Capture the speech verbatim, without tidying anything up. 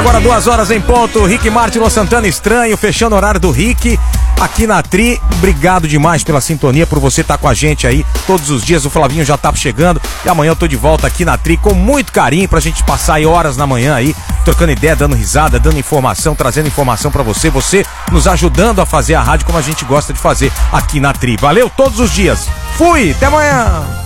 Agora duas horas em ponto, Rick Martin, Luan Santana, Estranho, fechando o horário do Rick aqui na Tri. Obrigado demais pela sintonia, por você estar com a gente aí todos os dias. O Flavinho já tá chegando e amanhã eu tô de volta aqui na Tri com muito carinho pra gente passar aí horas na manhã aí, trocando ideia, dando risada, dando informação, trazendo informação pra você, você nos ajudando a fazer a rádio como a gente gosta de fazer aqui na Tri. Valeu todos os dias. Fui, até amanhã.